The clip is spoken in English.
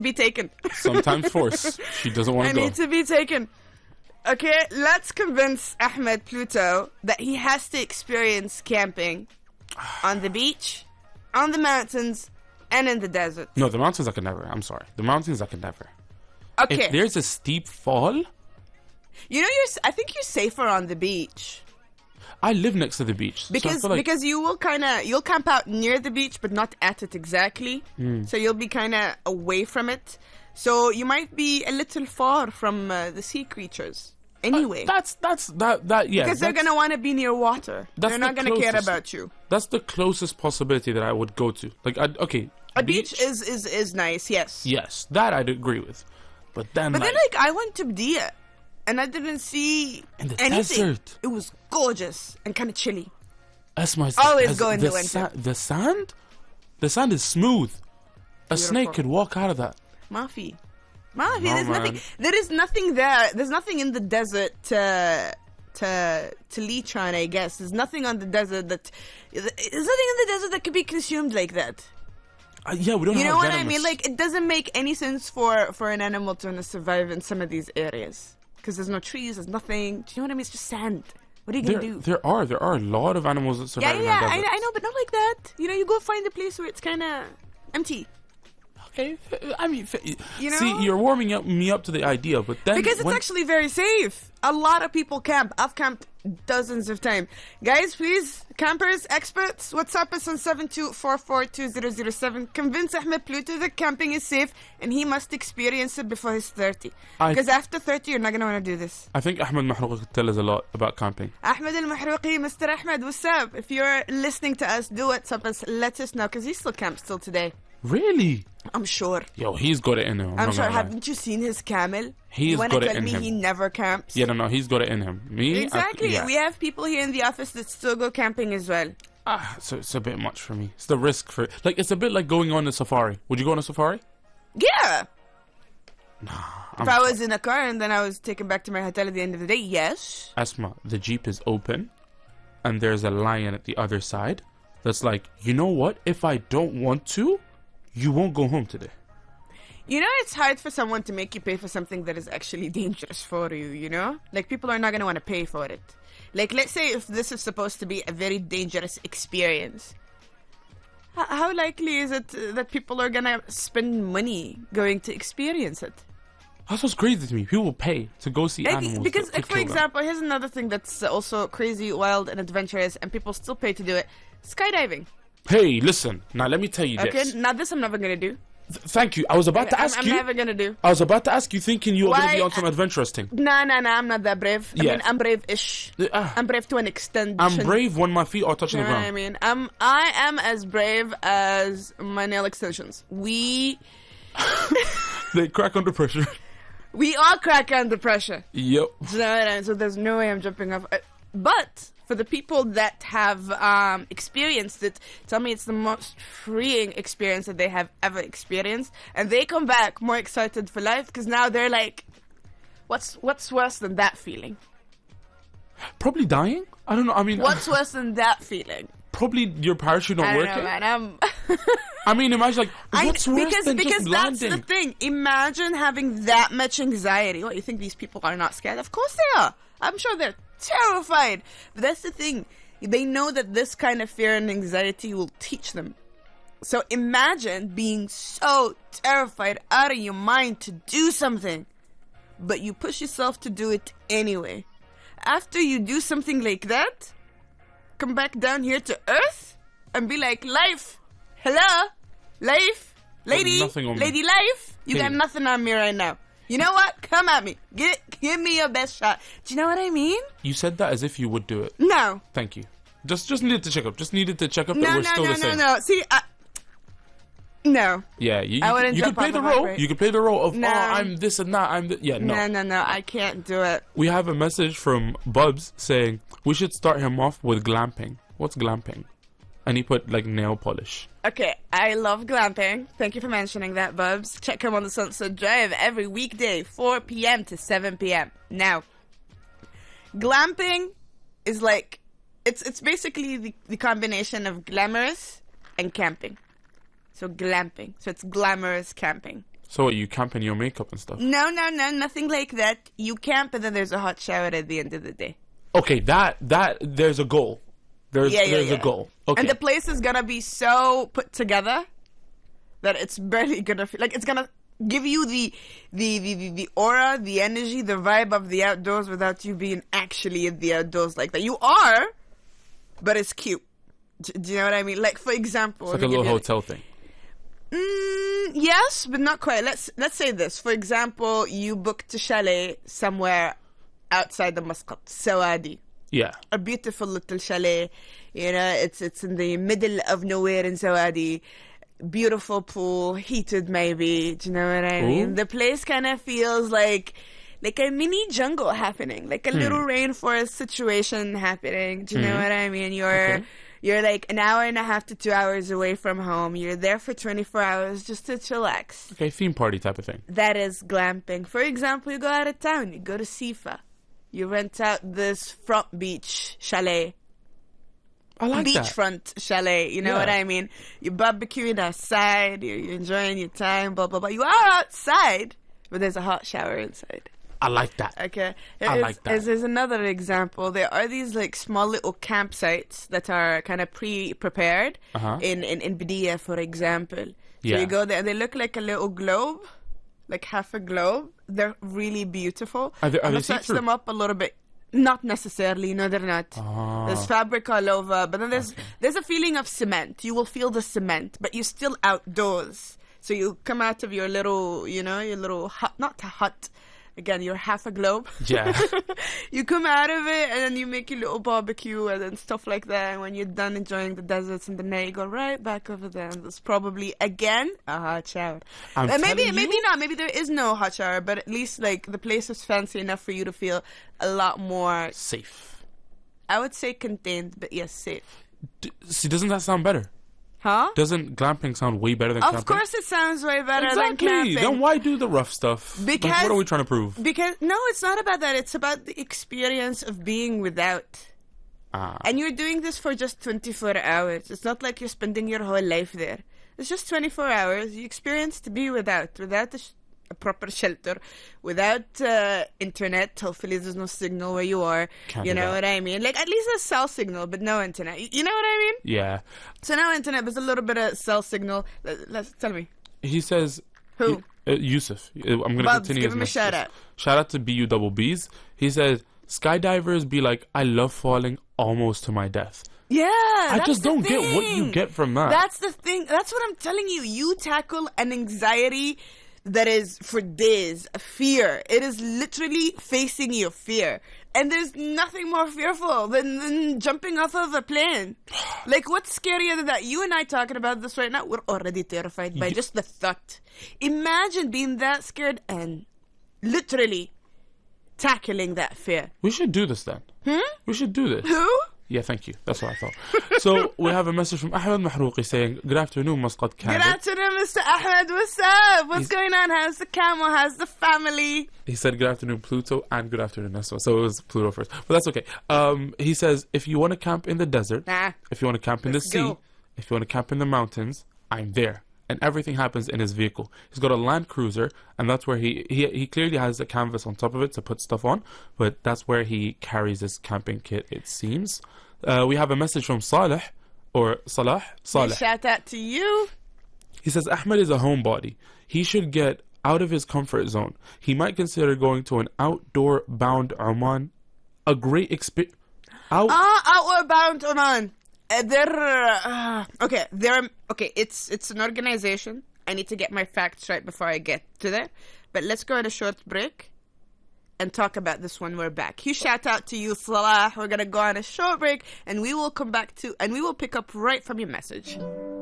be taken. Sometimes force. She doesn't want to go. I need to be taken. Okay, let's convince Ahmed Pluto that he has to experience camping on the beach, on the mountains, and in the desert. No, the mountains I can never. I'm sorry. The mountains I can never. Okay. If there's a steep fall... You know, I think you're safer on the beach. I live next to the beach. Because you will you'll camp out near the beach, but not at it exactly. So you'll be kind of away from it. So you might be a little far from the sea creatures. Anyway, yeah. Because they're gonna want to be near water. They're not gonna care about you. That's the closest possibility that I would go to. Like, a beach is nice. Yes. Yes, that I'd agree with. But then I went to Bdia, and I didn't see anything. Desert. It was gorgeous and kind of chilly. Always go in the winter. The sand is smooth. A snake could walk out of that. Mafi, No, there's nothing. There is nothing there. There's nothing in the desert to leech on, I guess. There's nothing on the desert that. There's nothing in the desert that could be consumed like that. Yeah, we don't. You have know what venomous. I mean? Like, it doesn't make any sense for an animal to survive in some of these areas because there's no trees. There's nothing. Do you know what I mean? It's just sand. What are you gonna do? There are a lot of animals that survive in that desert. I know, but not like that. You know, you go find a place where it's kind of empty. Okay, I mean, You know? see, you're warming me up to the idea, but then Because it's actually very safe. A lot of people camp. I've camped dozens of times. Guys, please, campers, experts, WhatsApp us on 72442007. Convince Ahmed Pluto that camping is safe and he must experience it before he's 30. Because after 30, you're not going to want to do this. I think Ahmed Mahrouqi could tell us a lot about camping. Ahmed Al-Mahrouqi, Mr. Ahmed, what's up? If you're listening to us, do WhatsApp us, let us know, because he still camps till today. Really? I'm sure. Yo, he's got it in him. I'm sure. Haven't you seen his camel? He's got it in him. He never camps. Yeah, no, he's got it in him. Me? Exactly. We have people here in the office that still go camping as well. So it's a bit much for me. It's the risk for... Like, it's a bit like going on a safari. Would you go on a safari? Yeah. Nah. If I was in a car and then I was taken back to my hotel at the end of the day, yes. Asma, the Jeep is open and there's a lion at the other side that's like, you know what? If I don't want to, you won't go home today. You know, it's hard for someone to make you pay for something that is actually dangerous for you, you know? Like, people are not going to want to pay for it. Like, let's say if this is supposed to be a very dangerous experience, how likely is it that people are going to spend money going to experience it? That's what's crazy to me. People pay to go see animals. Because, for example, here's another thing that's also crazy, wild, and adventurous, and people still pay to do it. Skydiving. Hey, listen. Now, let me tell you this. Okay, now this I'm never going to do. Thank you. I was about to ask you. I'm never going to do. I was about to ask you, thinking you were going to be on some adventurous thing. No, I'm not that brave. I mean, I'm brave-ish. I'm brave to an extent. I'm brave when my feet are touching the ground. I mean, I am as brave as my nail extensions. They crack under pressure. We all crack under pressure. Yep. So there's no way I'm jumping off. But for the people that have experienced it, tell me it's the most freeing experience that they have ever experienced, and they come back more excited for life because now they're like, what's worse than that feeling? Probably dying. I don't know. I mean, what's worse than that feeling? Probably your parachute not working. I don't know, man. I mean, imagine what's worse than just landing? Because that's the thing. Imagine having that much anxiety. What, you think these people are not scared? Of course they are. I'm sure they're terrified. But that's the thing. They know that this kind of fear and anxiety will teach them. So imagine being so terrified out of your mind to do something, but you push yourself to do it anyway. After you do something like that, come back down here to Earth and be like, life, hello, life, lady, life, you got nothing on me right now. You know what? Come at me. Give me your best shot. Do you know what I mean? You said that as if you would do it. No. Thank you. Just needed to check up. Just needed to check up that No, we're still the same. No. See, no. Yeah, you could play the role. You could play the role of, I'm this and that. Yeah, no. No. I can't do it. We have a message from Bubs saying we should start him off with glamping. What's glamping? And he put nail polish. Okay, I love glamping. Thank you for mentioning that, Bubs. Check him on the Sunset Drive every weekday, 4 p.m. to 7 p.m. Now, glamping is it's basically the combination of glamorous and camping. So glamping. So it's glamorous camping. So what, you camp in your makeup and stuff? No, nothing like that. You camp and then there's a hot shower at the end of the day. Okay, that there's a goal. There's a goal. Okay. And the place is gonna be so put together that it's barely gonna feel like it's gonna give you the aura, the energy, the vibe of the outdoors without you being actually in the outdoors like that. You are, but it's cute. Do you know what I mean? Like, for example, it's like a little hotel thing. Yes, but not quite. Let's say this. For example, you booked a chalet somewhere outside the Muscat, Sawadi. Yeah. A beautiful little chalet. You know, it's in the middle of nowhere in Sawadi. Beautiful pool, heated maybe. Do you know what I mean? The place kind of feels like a mini jungle happening, like a little rainforest situation happening. Do you know what I mean? You're like an hour and a half to 2 hours away from home. You're there for 24 hours just to chillax. Okay, theme party type of thing. That is glamping. For example, you go out of town. You go to Sifa. You rent out this front beach chalet. I like that. Beachfront chalet. You know what I mean? You're barbecuing outside. You're enjoying your time, blah, blah, blah. You are outside, but there's a hot shower inside. I like that. Okay. Like that. There's another example. There are these like small little campsites that are kind of pre-prepared in Bidiyah, for example. So you go there and they look like a little globe, like half a globe. They're really beautiful. Are they touch them up a little bit. Not necessarily. No, they're not. There's fabric all over. But then there's a feeling of cement. You will feel the cement, but you're still outdoors. So you come out of your little, your little hut, not a hut. Again, you're half a globe. Yeah. You come out of it and then you make your little barbecue and then stuff like that. And when you're done enjoying the deserts and the night, you go right back over there. And there's probably, again, a hot shower. Maybe not. Maybe there is no hot shower, but at least like the place is fancy enough for you to feel a lot more safe. I would say contained, but yes, safe. See, doesn't that sound better? Huh? Doesn't glamping sound way better than camping? Of course it sounds way better than Exactly. camping. Then why do the rough stuff? Because like, what are we trying to prove? Because no, it's not about that. It's about the experience of being without. And you're doing this for just 24 hours. It's not like you're spending your whole life there. It's just 24 hours. You experience to be without a proper shelter, without internet. Hopefully there's no signal where you are. You know what I mean? Like, at least a cell signal, but no internet. You know what I mean? Yeah. So no internet, but there's a little bit of cell signal. Tell me. He says... Who? Yusuf. I'm going to continue give him a shout out. Shout out to BUBBs. He says, skydivers be like, I love falling almost to my death. Yeah, I just don't get what you get from that. That's the thing. That's what I'm telling you. You tackle an anxiety that is for days, a fear. It is literally facing your fear. And there's nothing more fearful than jumping off of a plane. Like, what's scarier than that? You and I talking about this right now, we're already terrified by just the thought. Imagine being that scared and literally tackling that fear. We should do this then. We should do this. Who? Yeah, thank you. That's what I thought. So we have a message from Ahmed Mahrouqi saying, good afternoon, Muscat Camel. Good afternoon, Mr. Ahmed. What's up? What's going on? How's the camel? How's the family? He said good afternoon, Pluto, and good afternoon, Neswa. So it was Pluto first. But that's okay. He says, if you want to camp in the desert, if you want to camp in the sea, if you want to camp in the mountains, I'm there. And everything happens in his vehicle. He's got a Land Cruiser, and that's where he clearly has a canvas on top of it to put stuff on, but that's where he carries his camping kit, it seems. We have a message from Salah. Shout out to you. He says, Ahmed is a homebody. He should get out of his comfort zone. He might consider going to an outdoor-bound Oman. A great experience. Outward-bound Oman. It's an organization. I need to get my facts right before I get to there. But let's go on a short break and talk about this when we're back. Huge shout out to you, Salah. We're going to go on a short break and we will come back and we will pick up right from your message.